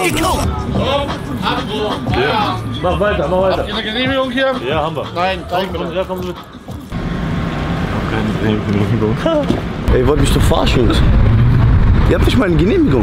gekauft. Ja. Mach weiter, mach weiter. Habt ihr eine Genehmigung hier? Ja, haben wir. Nein, zeig mir Komm, das. ja, komm mit. Keine Genehmigung. Ey, ihr wollt mich doch verarschen, Jungs. Ihr habt nicht mal eine Genehmigung.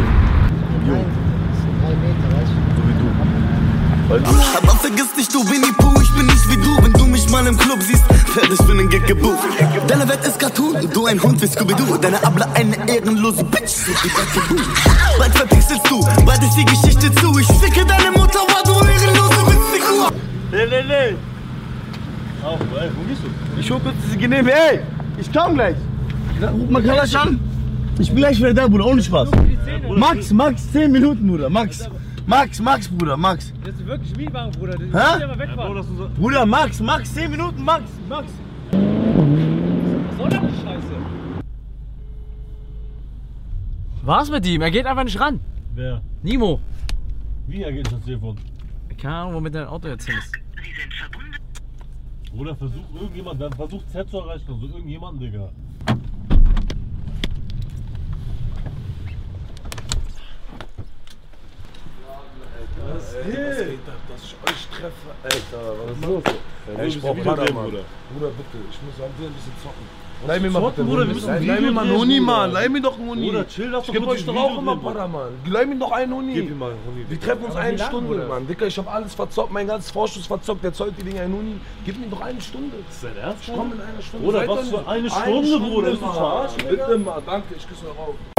Aber vergiss nicht, du Winnie Pooh, ich bin nicht wie du. Wenn du mich mal im Club siehst, werd ich für nen Gag gebucht. Deine Welt ist Cartoon, du ein Hund wie Scooby-Doo. Deine Abla eine ehrenlose Bitch, so wie Bucky. Bald verpixelst du, bald ist die Geschichte zu. Ich ficke deine Mutter, war du ehrenlose Witzfigur. Nee. Auf, ey, wo gehst du? Ich hol kurz diese Genehmigung, ey, ich komm gleich. Ruf mal Kalasch an. Ich bin gleich wieder da, Bruder, ohne Spaß. Max, 10 Minuten, Bruder, Max, Bruder, Max. Das ist wirklich Mietwagen, Bruder. Das Hä? ist ja mal wegfahren. Bruder, Max, 10 Minuten, Max. Was soll das die Scheiße? Was mit ihm? Er geht einfach nicht ran. Wer? Nimo. Wie ergeht das Telefon? Keine Ahnung, womit dein Auto jetzt hin ist. Oder versucht Z zu erreichen, also irgendjemanden, Digga. Was geht ab, dass ich euch treffe? Alter, was ist los? Ey, Ich brauch Bruder, Bruder, bitte, ich muss an dir ein bisschen zocken. Leih mir mal zocken, bitte, Bruder, wir müssen ein leih mir Video mal einen drehen, Huni, Bruder. Mann. Leih mir doch einen Huni. Bruder, chill, lass Ich geb doch euch doch ein auch Video immer drehen, Para, Mann. Leih mir doch einen Huni. Gib ihm mal einen Huni. Wir treffen uns eine lang, Stunde, Bruder? Mann. Dicker, ich hab alles verzockt, mein ganzes Vorschuss verzockt. Jetzt heute die Dinge einen Huni. Gib mir doch eine Stunde. Ist dein Ernst? Ich komm in einer Stunde. Bruder, Seid was doch für nicht- eine Stunde, Bruder? Ist das Mann. verarschen, Digga? Bitte mal, danke, ich küsse euch auf.